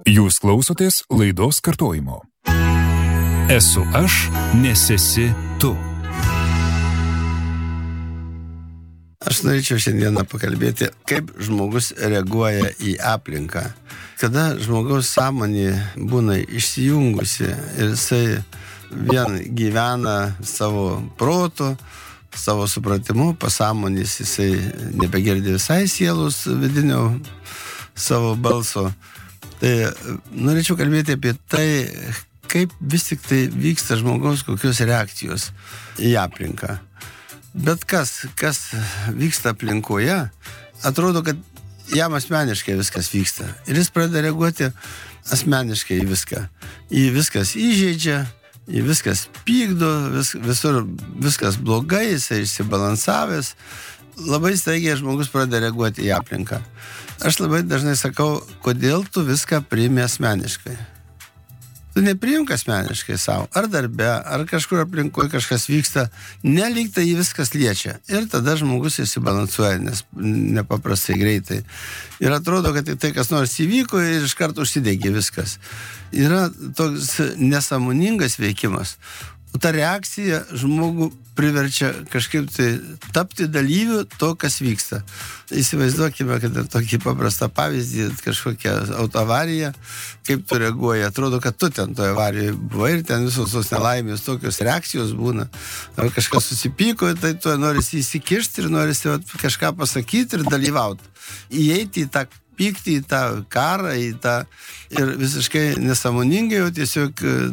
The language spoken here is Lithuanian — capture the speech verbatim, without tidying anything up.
Jūs klausotės laidos kartojimo. Esu aš, nes esi tu. Aš norėčiau šiandieną pakalbėti, kaip žmogus reaguoja į aplinką. Kada žmogaus sąmonė būna išsijungusi ir jisai vien gyvena savo protu, savo supratimu, pasąmonės jisai nebegirdi visai sielos vidinio savo balso. Tai norėčiau kalbėti apie tai, kaip vis tik tai vyksta žmogaus kokios reakcijos į aplinką. Bet kas, kas vyksta aplinkoje, atrodo, kad jam asmeniškai viskas vyksta. Ir jis pradeda reaguoti asmeniškai į viską. Į viskas įžeidžia, į viskas pykdo, vis, visur viskas blogai, jisai išsibalansavęs. Labai staigiai žmogus pradeda reaguoti į aplinką. Aš labai dažnai sakau, kodėl tu viską priimi asmeniškai. Tu nepriimk asmeniškai savo, ar darbe, ar kažkur aplinkoje kažkas vyksta, nelyg tai jį viskas liečia. Ir tada žmogus įsibalansuoja, nes nepaprastai greitai. Ir atrodo, kad tai kas nors įvyko ir iš karto užsidegė viskas. Yra toks nesąmoningas veikimas. O ta reakcija žmogų priverčia kažkaip tai tapti dalyviu to, kas vyksta. Įsivaizduokime, kad ir tokį paprastą pavyzdį, kažkokią autoavariją, kaip tu reaguoji. Atrodo, kad tu ten toje avarijoje buvai ir ten visos tos nelaimės, tokios reakcijos būna. Ar kažkas susipyko, tai tu norisi įsikišti ir norisi kažką pasakyti ir dalyvauti. Įeiti į tą pyktį, į tą karą, į tą ir visiškai nesąmoningai jau tiesiog